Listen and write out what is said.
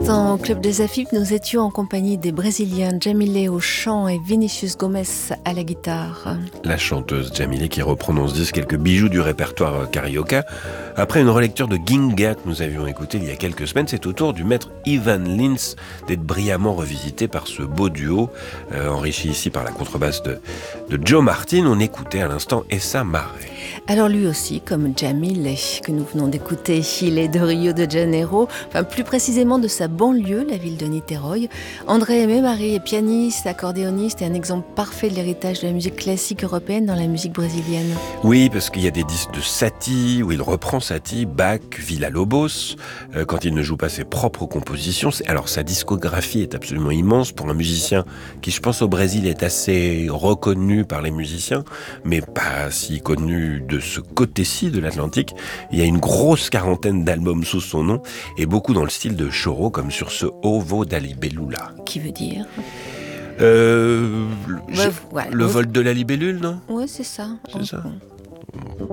l'instant, au Club des Afib, nous étions en compagnie des Brésiliens Djamilé au chant et Vinicius Gomes à la guitare. La chanteuse Djamilé qui reprend dans ce disque quelques bijoux du répertoire carioca. Après une relecture de Ginga que nous avions écouté il y a quelques semaines, c'est au tour du maître Ivan Lins d'être brillamment revisité par ce beau duo, enrichi ici par la contrebasse de Joe Martin. On écoutait à l'instant Essa Mare. Alors lui aussi, comme Djamilé, que nous venons d'écouter, il est de Rio de Janeiro, enfin plus précisément de sa banlieue, la ville de Niterói. André Aimé-Marie est pianiste, accordéoniste et un exemple parfait de l'héritage de la musique classique européenne dans la musique brésilienne. Oui, parce qu'il y a des disques de Satie, où il reprend Satie, Bach, Villa-Lobos, quand il ne joue pas ses propres compositions. Alors sa discographie est absolument immense pour un musicien qui, je pense, au Brésil est assez reconnu par les musiciens, mais pas si connu de ce côté-ci de l'Atlantique. Il y a une grosse quarantaine d'albums sous son nom, et beaucoup dans le style de Choro, comme sur ce Ovo da Libélula. Qui veut dire Le vol de la libellule, non ? Ouais, c'est ça. C'est ça.